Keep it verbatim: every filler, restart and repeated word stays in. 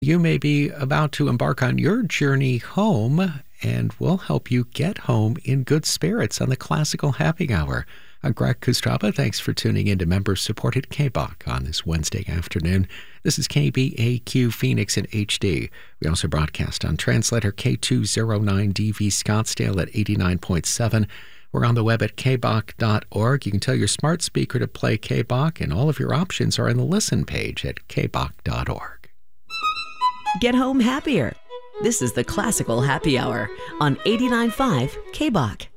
You may be about to embark on your journey home, and we'll help you get home in good spirits on the Classical Happy Hour. I'm Greg Kostraba. Thanks for tuning in to member-supported K B O C on this Wednesday afternoon. This is K B A Q Phoenix in H D. We also broadcast on translator K two oh nine D V Scottsdale at eighty-nine point seven. We're on the web at k b o c dot org. You can tell your smart speaker to play K B O C, and all of your options are in the listen page at k b o c dot org. Get home happier. This is the Classical Happy Hour on eighty-nine point five K B O C.